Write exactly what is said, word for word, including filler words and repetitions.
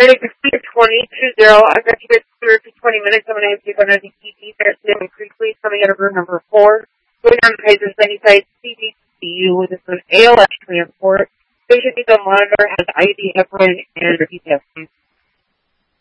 Ready for speed twenty two zero. I've got you guys clear for twenty minutes. I'm going to have you go on the T T there at Salmon Creek, please. Coming out of room number four. Going down the Kaiser Sunnyside C D C U with an A L S transport. Patient needs a monitor, has I D, heparin, and repeat testing.